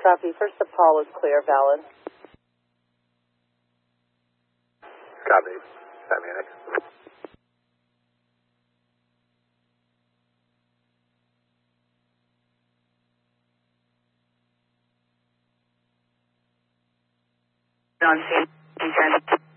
Copy. First to Paul is clear, valid. Copy. Munich. On scene.